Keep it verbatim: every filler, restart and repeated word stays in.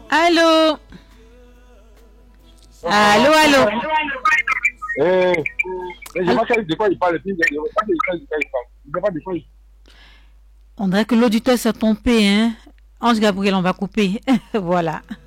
Allô? Allô, allô? Eh, je ne sais pas de quoi il parle. Je ne sais pas de quoi il parle. Je ne sais pas de quoi il On dirait que l'auditeur s'est trompé, hein? Ange Gabriel, on va couper. Voilà.